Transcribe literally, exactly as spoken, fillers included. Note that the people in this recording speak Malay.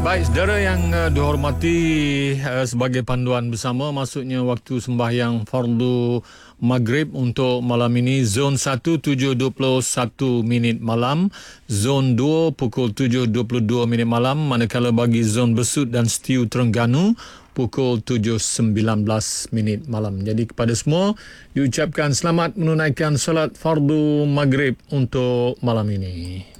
Baik, saudara yang uh, dihormati, uh, sebagai panduan bersama, maksudnya waktu sembahyang fardu maghrib untuk malam ini, zon satu tujuh dua puluh satu minit malam, zon dua pukul tujuh dua puluh dua minit malam, manakala bagi zon Besut dan Setiu Terengganu pukul tujuh sembilan belas minit malam. Jadi kepada semua diucapkan selamat menunaikan solat fardu maghrib untuk malam ini.